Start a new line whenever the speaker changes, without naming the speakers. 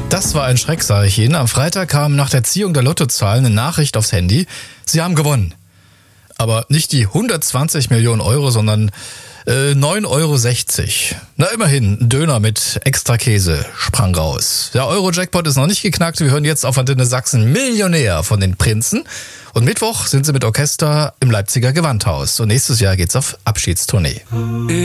Das war ein Schreck, sage ich Ihnen. Am Freitag kam nach der Ziehung der Lottozahlen eine Nachricht aufs Handy. Sie haben gewonnen. Aber nicht die 120 Millionen Euro, sondern 9,60 Euro. Na immerhin, ein Döner mit extra Käse sprang raus. Der Euro-Jackpot ist noch nicht geknackt. Wir hören jetzt auf Antenne Sachsen Millionär von den Prinzen. Und Mittwoch sind sie mit Orchester im Leipziger Gewandhaus. Und nächstes Jahr geht's auf Abschiedstournee.